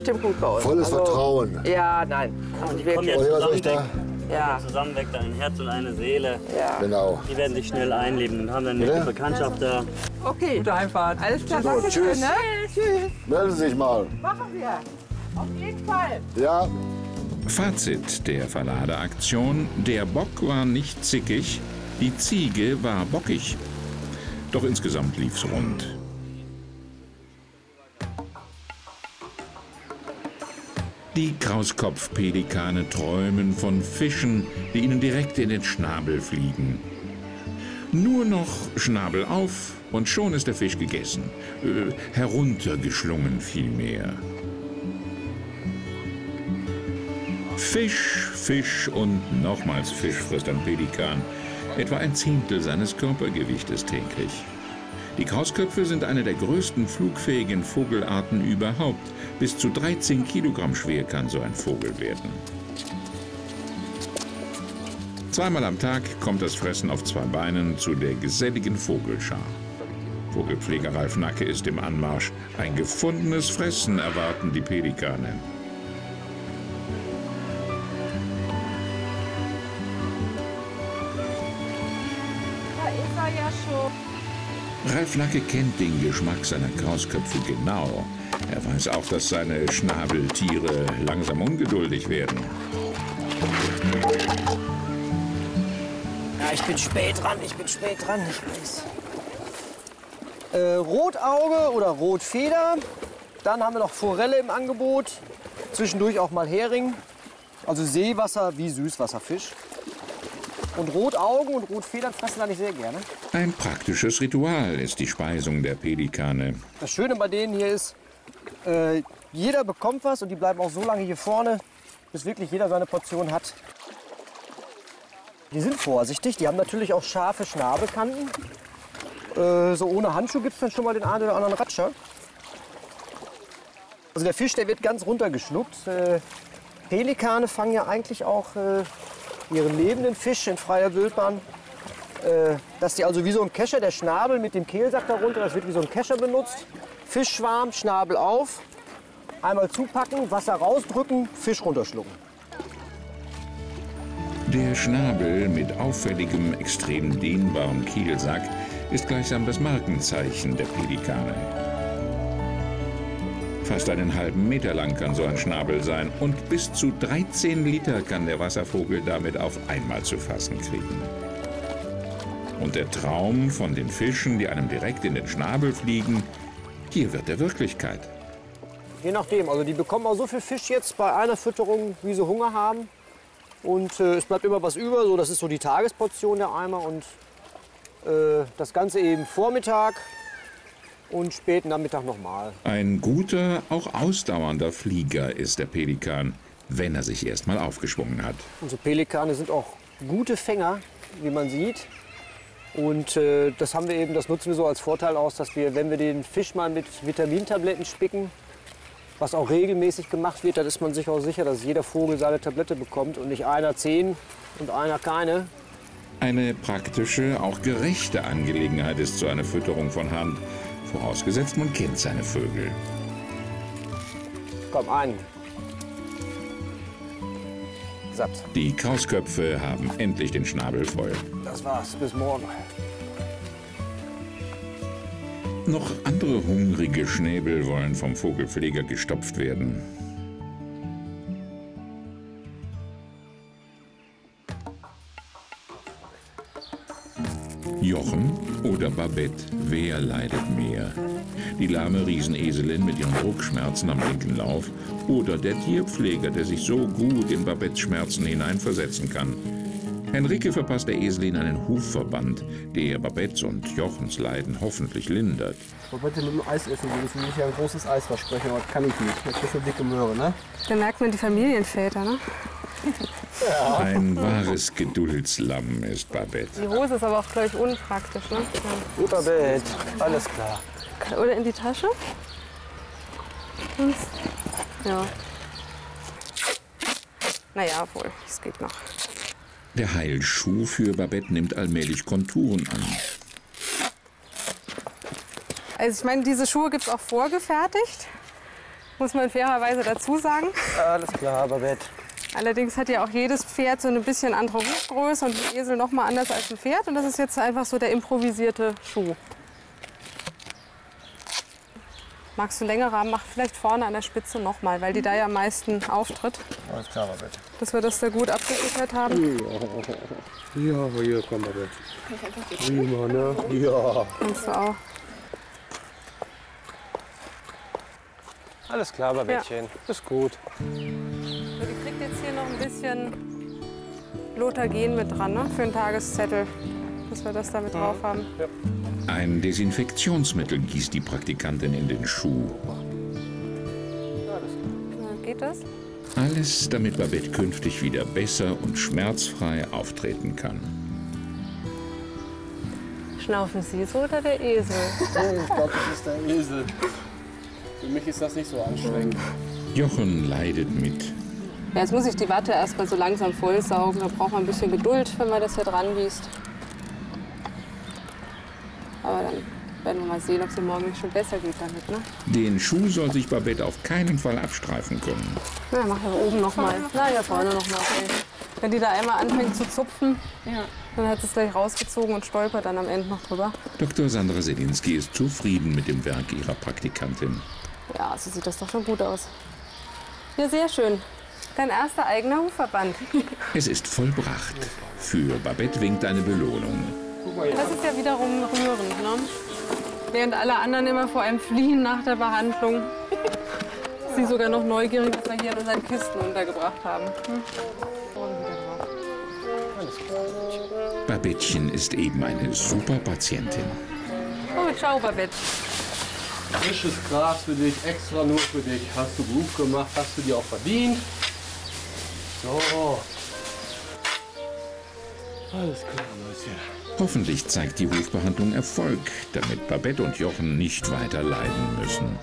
Stimmt gut bei uns. Volles Vertrauen. Ja, nein. Also die kommen jetzt Oder was soll ich da? zusammen weg, da ein Herz und eine Seele. Ja. Genau. Die werden sich schnell einleben und haben dann eine gute Bekanntschaft da. Okay. Gute Heimfahrt. Alles klar, danke tschüss. schön, ne? Tschüss. Melden Sie sich mal. Machen wir. Auf jeden Fall. Ja. Fazit der Verladeaktion: Der Bock war nicht zickig, die Ziege war bockig. Doch insgesamt lief's rund. Die Krauskopfpelikane träumen von Fischen, die ihnen direkt in den Schnabel fliegen. Nur noch Schnabel auf und schon ist der Fisch gegessen. Heruntergeschlungen vielmehr. Fisch, Fisch und nochmals Fisch frisst ein Pelikan. Etwa ein Zehntel seines Körpergewichtes täglich. Die Krausköpfe sind eine der größten flugfähigen Vogelarten überhaupt. Bis zu 13 Kilogramm schwer kann so ein Vogel werden. Zweimal am Tag kommt das Fressen auf zwei Beinen zu der geselligen Vogelschar. Vogelpfleger Ralf Nacke ist im Anmarsch. Ein gefundenes Fressen erwarten die Pelikane. Da ist er ja schon. Ralf Nacke kennt den Geschmack seiner Krausköpfe genau. Er weiß auch, dass seine Schnabeltiere langsam ungeduldig werden. Ja, ich bin spät dran, ich weiß. Rotauge oder Rotfeder. Dann haben wir noch Forelle im Angebot. Zwischendurch auch mal Hering. Also Seewasser wie Süßwasserfisch. Und Rotaugen und Rotfedern fressen eigentlich sehr gerne. Ein praktisches Ritual ist die Speisung der Pelikane. Das Schöne bei denen hier ist, jeder bekommt was und die bleiben auch so lange hier vorne, bis wirklich jeder seine Portion hat. Die sind vorsichtig, die haben natürlich auch scharfe Schnabelkanten. So ohne Handschuh gibt es dann schon mal den einen oder anderen Ratscher. Also der Fisch, der wird ganz runtergeschluckt. Pelikane fangen ja eigentlich auch ihren lebenden Fisch in freier Wildbahn. Dass die also wie so ein Kescher, der Schnabel mit dem Kehlsack darunter, das wird wie so ein Kescher benutzt. Fischschwarm, Schnabel auf, einmal zupacken, Wasser rausdrücken, Fisch runterschlucken. Der Schnabel mit auffälligem, extrem dehnbarem Kehlsack ist gleichsam das Markenzeichen der Pelikane. Fast einen halben Meter lang kann so ein Schnabel sein und bis zu 13 Liter kann der Wasservogel damit auf einmal zu fassen kriegen. Und der Traum von den Fischen, die einem direkt in den Schnabel fliegen, hier wird er Wirklichkeit. Je nachdem, also die bekommen auch so viel Fisch jetzt bei einer Fütterung, wie sie Hunger haben. Und es bleibt immer was über, so, das ist so die Tagesportion der Eimer. Und das Ganze eben Vormittag und späten Nachmittag nochmal. Ein guter, auch ausdauernder Flieger ist der Pelikan, wenn er sich erst mal aufgeschwungen hat. Unsere Pelikane sind auch gute Fänger, wie man sieht. Und das nutzen wir so als Vorteil aus, dass wir, wenn wir den Fisch mal mit Vitamintabletten spicken, was auch regelmäßig gemacht wird, dann ist man sich auch sicher, dass jeder Vogel seine Tablette bekommt und nicht einer 10 und einer keine. Eine praktische, auch gerechte Angelegenheit ist so eine Fütterung von Hand, vorausgesetzt man kennt seine Vögel. Komm, ein. Satt. Die Krausköpfe haben endlich den Schnabel voll. Das war's, bis morgen. Noch andere hungrige Schnäbel wollen vom Vogelpfleger gestopft werden. Jochen oder Babette, wer leidet mehr? Die lahme Rieseneselin mit ihren Druckschmerzen am linken Lauf oder der Tierpfleger, der sich so gut in Babettes Schmerzen hineinversetzen kann? Henrike verpasst der Eselin einen Hufverband, der Babettes und Jochens Leiden hoffentlich lindert. Babette mit dem Eis essen würde ich mir ja ein großes Eis versprechen, aber das kann ich nicht. Das ist eine dicke Möhre, ne? Da merkt man die Familienväter, ne? Ja. Ein wahres Geduldslamm ist Babette. Die Hose ist aber auch, glaube ich, unpraktisch, ne? Gut, Babette, alles klar. Oder in die Tasche? Sonst, ja. Naja, wohl, es geht noch. Der Heilschuh für Babette nimmt allmählich Konturen an. Also ich meine, diese Schuhe gibt es auch vorgefertigt. muss man fairerweise dazu sagen. Alles klar, Babette. Allerdings hat ja auch jedes Pferd so ein bisschen andere Hufgröße und ein Esel noch mal anders als ein Pferd. Und das ist jetzt einfach so der improvisierte Schuh. Magst du länger haben? Mach vielleicht vorne an der Spitze noch mal, weil die da ja am meisten auftritt. Alles klar, Babette. Dass wir das da gut abgesichert haben. Ja, hier, komm, Babette. Prima, ne? Ja. Kannst du auch. Alles klar, Babettchen. Ist gut. Die kriegt jetzt hier noch ein bisschen Lotagen mit dran, ne? Für einen Tageszettel, dass wir das da mit drauf haben. Ja. Ein Desinfektionsmittel gießt die Praktikantin in den Schuh. Geht das? Alles, damit Babette künftig wieder besser und schmerzfrei auftreten kann. Schnaufen Sie so oder der Esel? Ich glaube, das ist der Esel. Für mich ist das nicht so anstrengend. Jochen leidet mit. Ja, jetzt muss ich die Watte erstmal so langsam vollsaugen. Da braucht man ein bisschen Geduld, wenn man das hier dran gießt. Aber dann werden wir mal sehen, ob es morgen nicht schon besser geht damit, ne? Den Schuh soll sich Babette auf keinen Fall abstreifen können. Na, mach ja oben noch mal. Na, ja, vorne noch mal. Okay. Wenn die da einmal anfängt zu zupfen, dann hat es gleich rausgezogen und stolpert dann am Ende noch drüber. Dr. Sandra Selinski ist zufrieden mit dem Werk ihrer Praktikantin. Ja, so sieht das doch schon gut aus. Ja, sehr schön. Dein erster eigener Hufverband. Es ist vollbracht. Für Babette winkt eine Belohnung. Das ist ja wiederum rührend, ne? Während alle anderen immer vor einem fliehen nach der Behandlung, ist sie sogar noch neugierig, was wir hier in unseren Kisten untergebracht haben. Babettchen ist eben eine super Patientin. Oh, ciao, Babette. Frisches Gras für dich, extra nur für dich. Hast du gut gemacht, hast du dir auch verdient. So. Alles klar, Mäuschen. Hoffentlich zeigt die Hufbehandlung Erfolg, damit Babette und Jochen nicht weiter leiden müssen.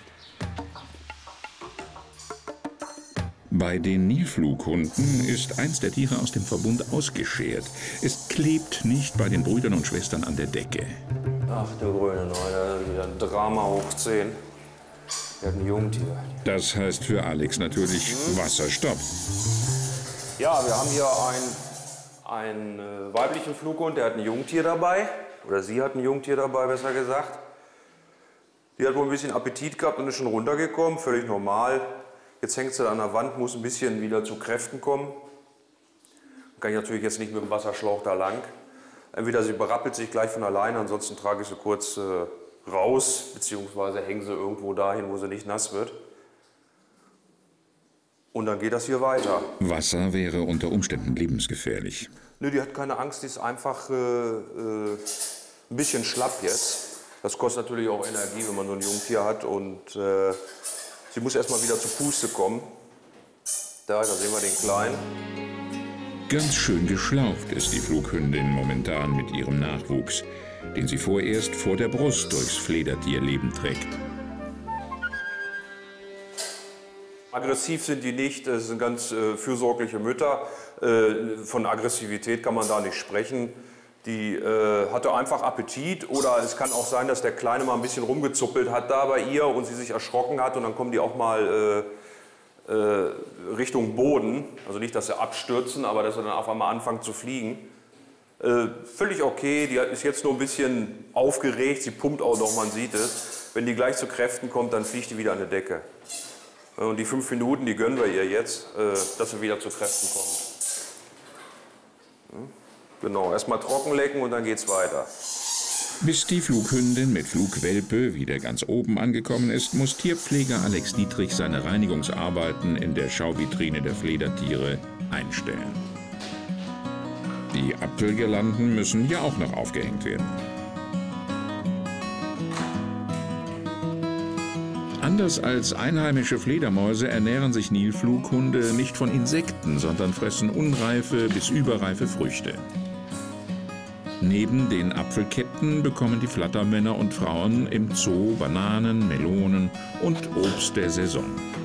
Bei den Nilflughunden ist eins der Tiere aus dem Verbund ausgeschert. Es klebt nicht bei den Brüdern und Schwestern an der Decke. Ach, der grüne Neue, wieder ein Drama hoch 10. Der hat ein Jungtier. Das heißt für Alex natürlich Wasserstopp. Ja, wir haben hier einen weiblichen Flughund, der hat ein Jungtier dabei. Oder sie hat ein Jungtier dabei, besser gesagt. Die hat wohl ein bisschen Appetit gehabt und ist schon runtergekommen, völlig normal. Jetzt hängt sie an der Wand, muss ein bisschen wieder zu Kräften kommen. Kann ich natürlich jetzt nicht mit dem Wasserschlauch da lang. Entweder sie berappelt sich gleich von alleine, ansonsten trage ich sie kurz raus, beziehungsweise hänge sie irgendwo dahin, wo sie nicht nass wird. Und dann geht das hier weiter. Wasser wäre unter Umständen lebensgefährlich. Nö, die hat keine Angst, die ist einfach ein bisschen schlapp jetzt. Das kostet natürlich auch Energie, wenn man so ein Jungtier hat. Und sie muss erstmal wieder zu Puste kommen. Da sehen wir den Kleinen. Ganz schön geschlaucht ist die Flughündin momentan mit ihrem Nachwuchs, den sie vorerst vor der Brust durchs Fledertierleben trägt. Aggressiv sind die nicht, das sind ganz fürsorgliche Mütter. Von Aggressivität kann man da nicht sprechen. Die hatte einfach Appetit oder es kann auch sein, dass der Kleine mal ein bisschen rumgezuppelt hat da bei ihr und sie sich erschrocken hat und dann kommen die auch mal Richtung Boden. Also nicht, dass sie abstürzen, aber dass sie dann auf einmal anfangen zu fliegen. Völlig okay, die ist jetzt nur ein bisschen aufgeregt, sie pumpt auch noch, man sieht es. Wenn die gleich zu Kräften kommt, dann fliegt die wieder an die Decke. Und die 5 Minuten, die gönnen wir ihr jetzt, dass sie wieder zu Kräften kommt. Genau, erstmal trocken lecken und dann geht's weiter. Bis die Flughündin mit Flugwelpe wieder ganz oben angekommen ist, muss Tierpfleger Alex Dietrich seine Reinigungsarbeiten in der Schauvitrine der Fledertiere einstellen. Die Apfelgirlanden müssen ja auch noch aufgehängt werden. Anders als einheimische Fledermäuse ernähren sich Nilflughunde nicht von Insekten, sondern fressen unreife bis überreife Früchte. Neben den Apfelketten bekommen die Flattermänner und Frauen im Zoo Bananen, Melonen und Obst der Saison.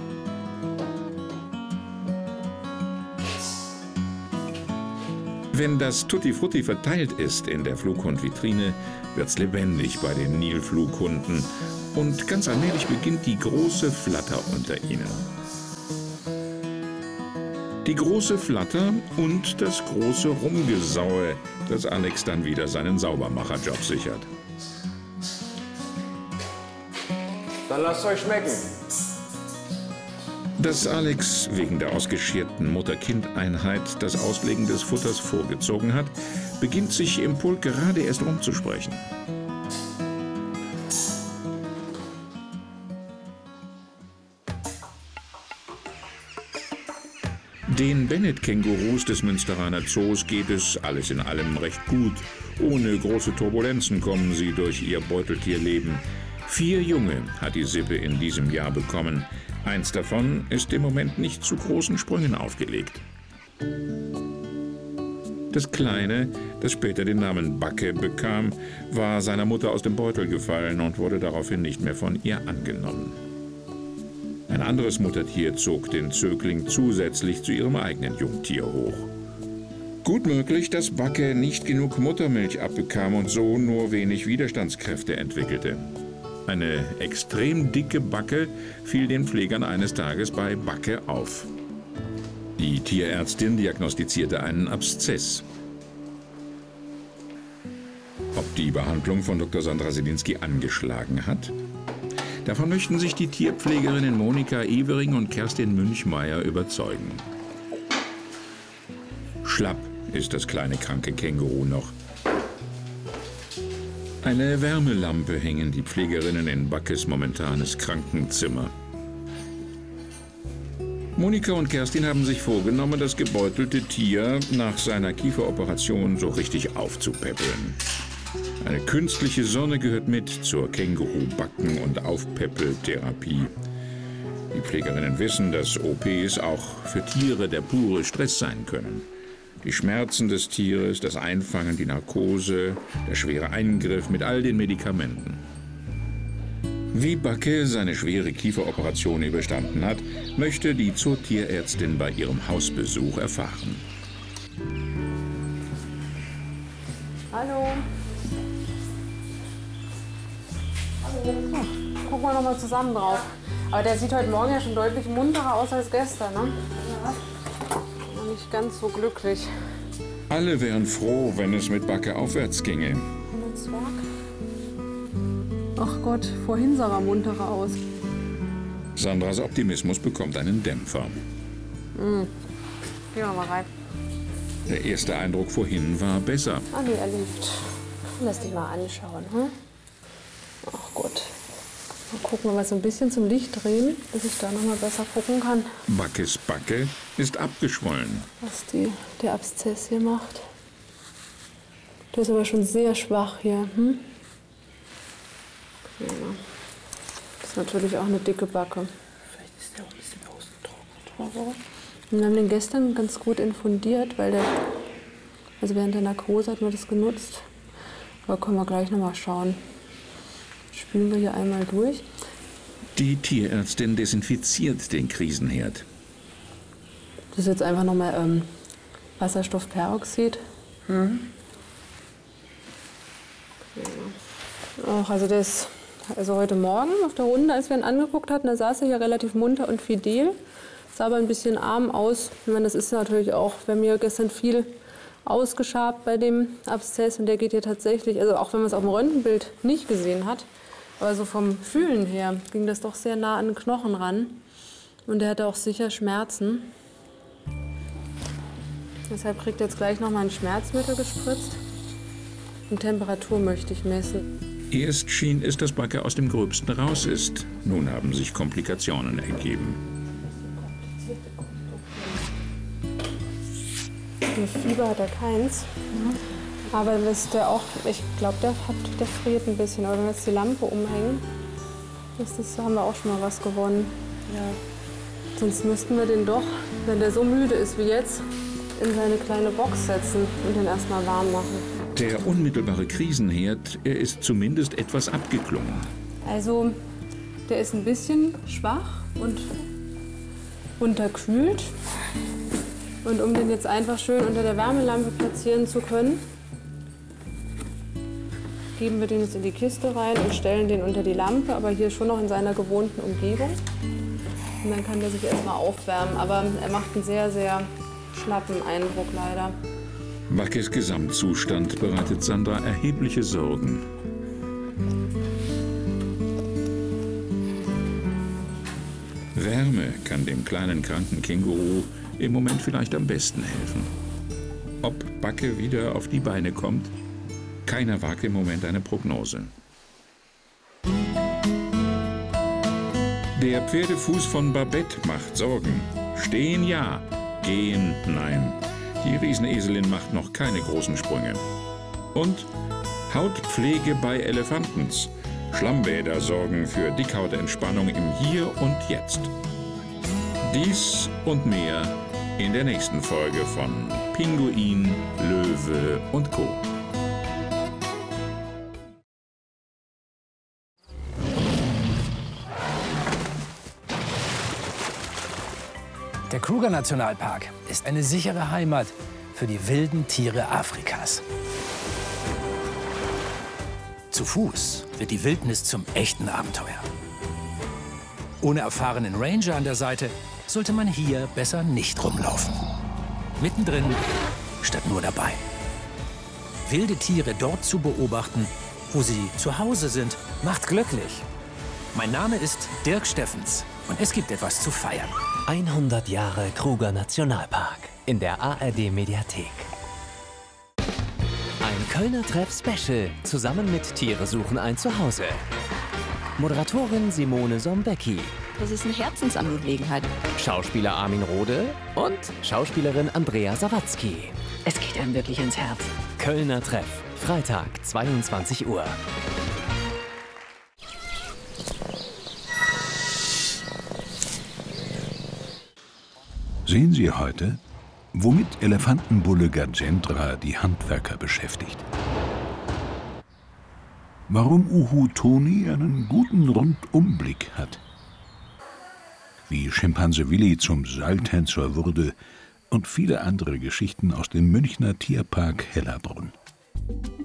Wenn das Tutti Frutti verteilt ist in der Flughundvitrine, wird's lebendig bei den Nilflughunden. Und ganz allmählich beginnt die große Flatter unter ihnen. Die große Flatter und das große Rumgesaue, das Alex dann wieder seinen Saubermacherjob sichert. Dann lasst euch schmecken. Dass Alex wegen der ausgescherten Mutter-Kind-Einheit das Auslegen des Futters vorgezogen hat, beginnt sich im Pulk gerade erst rumzusprechen. Den Bennett-Kängurus des Münsteraner Zoos geht es alles in allem recht gut. Ohne große Turbulenzen kommen sie durch ihr Beuteltierleben. 4 Junge hat die Sippe in diesem Jahr bekommen. Eins davon ist im Moment nicht zu großen Sprüngen aufgelegt. Das Kleine, das später den Namen Backe bekam, war seiner Mutter aus dem Beutel gefallen und wurde daraufhin nicht mehr von ihr angenommen. Ein anderes Muttertier zog den Zögling zusätzlich zu ihrem eigenen Jungtier hoch. Gut möglich, dass Backe nicht genug Muttermilch abbekam und so nur wenig Widerstandskräfte entwickelte. Eine extrem dicke Backe fiel den Pflegern eines Tages bei Backe auf. Die Tierärztin diagnostizierte einen Abszess. Ob die Behandlung von Dr. Sandra Selinski angeschlagen hat? Davon möchten sich die Tierpflegerinnen Monika Evering und Kerstin Münchmeier überzeugen. Schlapp ist das kleine kranke Känguru noch. Eine Wärmelampe hängen die Pflegerinnen in Backes momentanes Krankenzimmer. Monika und Kerstin haben sich vorgenommen, das gebeutelte Tier nach seiner Kieferoperation so richtig aufzupäppeln. Eine künstliche Sonne gehört mit zur Känguru-Backen- und Aufpäppeltherapie. Die Pflegerinnen wissen, dass OPs auch für Tiere der pure Stress sein können. Die Schmerzen des Tieres, das Einfangen, die Narkose, der schwere Eingriff mit all den Medikamenten. Wie Backe seine schwere Kieferoperation überstanden hat, möchte die Zootierärztin bei ihrem Hausbesuch erfahren. Hallo. Gucken wir noch mal zusammen drauf. Aber der sieht heute Morgen ja schon deutlich munterer aus als gestern, ne? Ja. Nicht ganz so glücklich. Alle wären froh, wenn es mit Backe aufwärts ginge. Ach Gott, vorhin sah er munterer aus. Sandras Optimismus bekommt einen Dämpfer. Gehen wir mal rein. Der erste Eindruck vorhin war besser. Ah nee, er liegt. Lass dich mal anschauen, hm? Ach Gott. Mal gucken, wenn wir so ein bisschen zum Licht drehen, dass ich da noch mal besser gucken kann. Backes Backe ist abgeschwollen. Was der Abszess hier macht. Der ist aber schon sehr schwach hier. Hm? Ja. Das ist natürlich auch eine dicke Backe. Vielleicht ist der auch ein bisschen ausgetrocknet. Wir haben den gestern ganz gut infundiert, weil also während der Narkose hat man das genutzt. Aber können wir gleich noch mal schauen. Spülen wir hier einmal durch. Die Tierärztin desinfiziert den Krisenherd. Das ist jetzt einfach nochmal Wasserstoffperoxid. Mhm. Ja. Auch, also heute Morgen auf der Runde, als wir ihn angeguckt hatten, da saß er hier relativ munter und fidel. Sah aber ein bisschen arm aus. Ich meine, das ist natürlich auch, wir haben hier gestern viel ausgeschabt bei dem Abszess und der geht hier tatsächlich, also auch wenn man es auf dem Röntgenbild nicht gesehen hat, aber so vom Fühlen her ging das doch sehr nah an den Knochen ran und der hatte auch sicher Schmerzen. Deshalb kriegt er jetzt gleich noch mal ein Schmerzmittel gespritzt und Temperatur möchte ich messen. Erst schien es, dass Backe aus dem Gröbsten raus ist. Nun haben sich Komplikationen ergeben. Fieber hat er keins. Aber ich glaube, der friert ein bisschen. Aber wenn wir jetzt die Lampe umhängen, haben wir auch schon mal was gewonnen. Ja. Sonst müssten wir den doch, wenn der so müde ist wie jetzt, in seine kleine Box setzen und den erstmal warm machen. Der unmittelbare Krisenherd, er ist zumindest etwas abgeklungen. Also, der ist ein bisschen schwach und unterkühlt. Und um den jetzt einfach schön unter der Wärmelampe platzieren zu können, geben wir den jetzt in die Kiste rein und stellen den unter die Lampe, aber hier schon noch in seiner gewohnten Umgebung. Und dann kann der sich erstmal aufwärmen, aber er macht einen sehr, sehr schlappen Eindruck leider. Backes Gesamtzustand bereitet Sandra erhebliche Sorgen. Wärme kann dem kleinen kranken Känguru im Moment vielleicht am besten helfen. Ob Backe wieder auf die Beine kommt? Keiner wagt im Moment eine Prognose. Der Pferdefuß von Babette macht Sorgen. Stehen ja, gehen nein. Die Rieseneselin macht noch keine großen Sprünge. Und Hautpflege bei Elefantens. Schlammbäder sorgen für Dickhauentspannung im Hier und Jetzt. Dies und mehr in der nächsten Folge von Pinguin, Löwe und Co. Der Kruger-Nationalpark ist eine sichere Heimat für die wilden Tiere Afrikas. Zu Fuß wird die Wildnis zum echten Abenteuer. Ohne erfahrenen Ranger an der Seite sollte man hier besser nicht rumlaufen. Mittendrin statt nur dabei. Wilde Tiere dort zu beobachten, wo sie zu Hause sind, macht glücklich. Mein Name ist Dirk Steffens und es gibt etwas zu feiern. 100 Jahre Kruger Nationalpark in der ARD Mediathek. Ein Kölner Treff-Special zusammen mit Tiere suchen ein Zuhause. Moderatorin Simone Sombecki. Das ist eine Herzensangelegenheit. Schauspieler Armin Rohde und Schauspielerin Andrea Sawatzki. Es geht einem wirklich ins Herz. Kölner Treff, Freitag, 22 Uhr. Sehen Sie heute, womit Elefantenbulle Gajendra die Handwerker beschäftigt. Warum Uhu Toni einen guten Rundumblick hat. Wie Schimpanse Willi zum Seiltänzer wurde und viele andere Geschichten aus dem Münchner Tierpark Hellerbrunn.